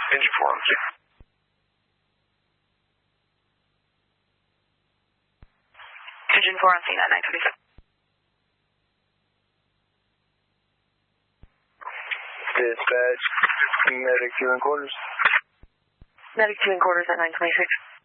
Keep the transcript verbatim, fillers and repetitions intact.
Engine four on six. Engine four on scene at nine twenty-six. Dispatch, medic two in quarters. Medic two in quarters at nine twenty-six.